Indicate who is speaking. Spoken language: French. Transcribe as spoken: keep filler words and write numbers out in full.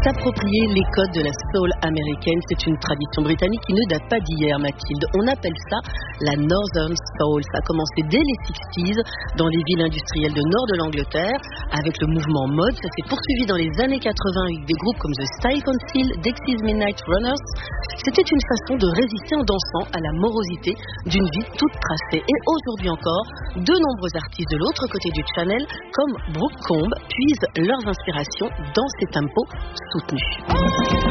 Speaker 1: S'approprier les codes de la soul américaine, c'est une tradition britannique qui ne date pas d'hier, Mathilde. On appelle ça la Northern Soul. Ça a commencé dès les sixties dans les villes industrielles de nord de l'Angleterre avec le mouvement mode. Ça s'est poursuivi dans les années quatre-vingts avec des groupes comme The Style Council, Dexys Midnight Runners. C'était une façon de résister en dansant à la morosité d'une vie toute tracée. Et aujourd'hui encore, de nombreux artistes de l'autre côté du channel, comme Brooke Combe, puisent leurs inspirations dans ces tempos soutenus.